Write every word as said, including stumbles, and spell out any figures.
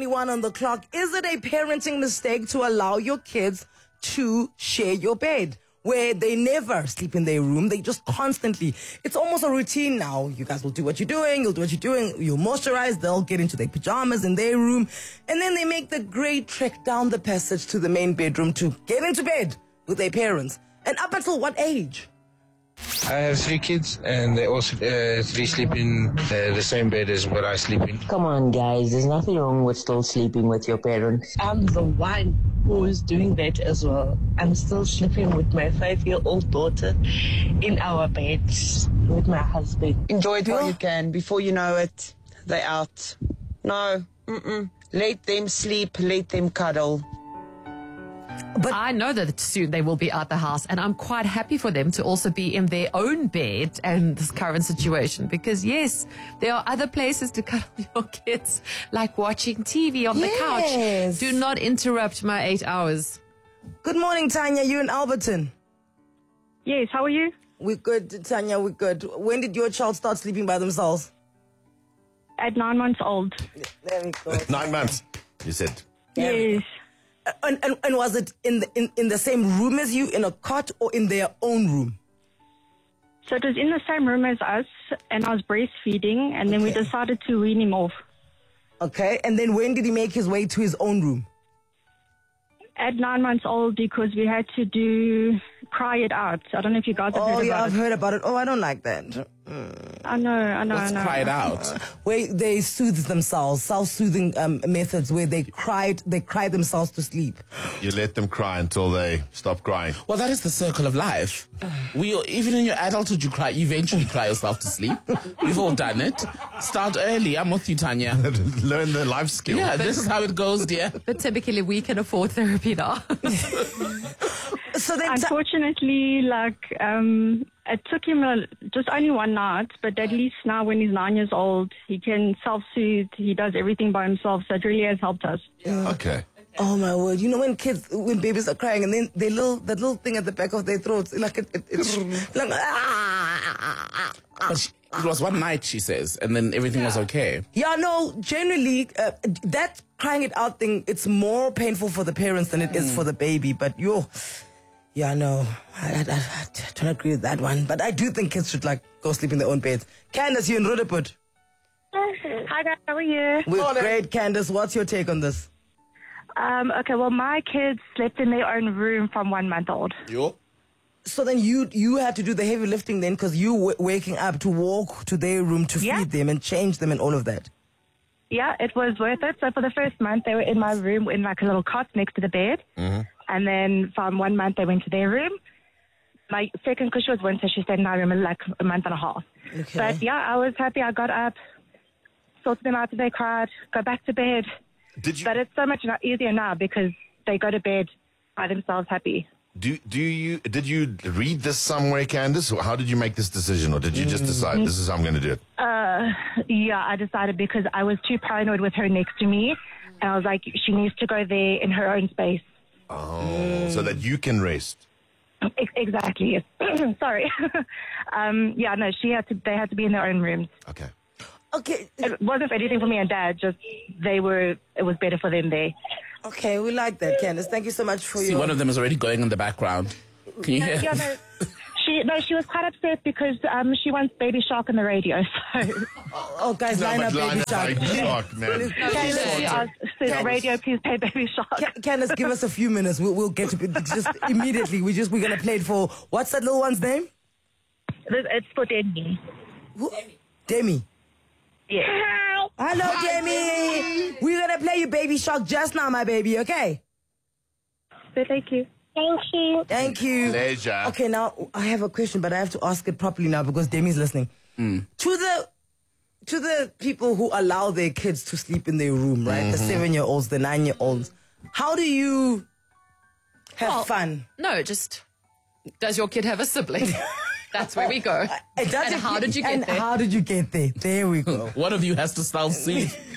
twenty-one on the clock. Is it a parenting mistake to allow your kids to share your bed, where they never sleep in their room? They just constantly, it's almost a routine now. You guys will do what you're doing, you'll do what you're doing, you'll moisturize, they'll get into their pajamas in their room, and then they make the great trek down the passage to the main bedroom to get into bed with their parents. And up until what age? I have three kids, and they also uh, three sleep in uh, the same bed as what I sleep in. Come on, guys. There's nothing wrong with still sleeping with your parents. I'm the one who is doing that as well. I'm still sleeping with my five-year-old daughter in our beds with my husband. Enjoy it while you can. Before you know it, they're out. No, mm-mm. Let them sleep. Let them cuddle. But I know that soon they will be out the house, and I'm quite happy for them to also be in their own bed in this current situation, because yes, there are other places to cuddle your kids, like watching T V on Yes. the couch. Do not interrupt my eight hours. Good morning, Tanya. You in Alberton? Yes, how are you? We're good, Tanya, we're good. When did your child start sleeping by themselves? At nine months old. There we go. Nine months, you said. Yes. And, and, and was it in the, in, in the same room as you, in a cot, or in their own room? So it was in the same room as us, and I was breastfeeding, and then we Okay. decided to wean him off. Okay, and then when did he make his way to his own room? At nine months old, because we had to do cry it out. I don't know if you guys have Oh, heard yeah, about I've it. heard about it. Oh, I don't like that. I know, I know, Let's I know. cry it out. Where they soothe themselves, self-soothing um, methods where they cried, they cry themselves to sleep. You let them cry until they stop crying. Well, that is the circle of life. We even in your adulthood, you cry. You eventually cry yourself to sleep. We've all done it. Start early. I'm with you, Tanya. Learn the life skill. Yeah, this is how it goes, dear. But typically we can afford therapy now. So then, Unfortunately, like, um, it took him a, just only one night, but at least now when he's nine years old, he can self-soothe. He does everything by himself, so it really has helped us. Okay. oh my word! You know when kids, when babies are crying, and then they little, that little thing at the back of their throats, like it, it, it's like, ah. But she, it was one night, she says, and then everything was okay. Yeah, no, generally, uh, that crying it out thing, it's more painful for the parents than it is for the baby. But yo, yeah, no, I, I, I, I don't agree with that one. But I do think kids should, like, go sleep in their own beds. Candace, you in Rudaput? Hi guys, how are you? We're great, Candace. What's your take on this? Um, okay, well, my kids slept in their own room from one month old. Yo. So then you you had to do the heavy lifting then, because you were waking up to walk to their room to Yeah. feed them and change them and all of that. Yeah, it was worth it. So for the first month, they were in my room in like a little cot next to the bed. Mm-hmm. And then from one month, they went to their room. My second, because she was winter, she stayed in my room in like a month and a half. Okay. But yeah, I was happy. I got up, sorted them out, they cried, go back to bed. Did you But it's so much no- easier now because they go to bed by themselves happy. do do you did you read this somewhere, Candace? Or how did you make this decision, or did you just decide this is how I'm going to do it? Uh, yeah, I decided because I was too paranoid with her next to me. And I was like, she needs to go there in her own space. Oh, so that you can rest. Ex- Exactly. Sorry. um, yeah, no, she had to. They had to be in their own rooms. Okay. Okay, It wasn't for anything for me and Dad. Just they were. It was better for them there. okay, we like that, Candace. Thank you so much for See, your... one of them is already going in the background. Can you hear? Yeah, no, she no, she was quite upset because um, she wants Baby Shark on the radio. So Oh, guys, line up, Baby Shark. Baby Shark, man. Candace, she asked, said, "Radio, please play Baby Shark." Ca- Candace, give us a few minutes. We'll, we'll get to it just immediately. We just we're gonna play it for what's that little one's name? It's for Demi. Who? Demi. Yeah. Hello, Demi. We're gonna play you Baby Shark just now, my baby. Okay. So thank you. Thank you. Thank you. Pleasure. Okay, now I have a question, but I have to ask it properly now because Demi's listening. To the to the people who allow their kids to sleep in their room, right? The seven-year-olds, the nine-year-olds. How do you have Well, fun? No, just, does your kid have a sibling? That's where we go. And, does And it- how did you get and there? how did you get there? There we go. One of you has to self-soothe.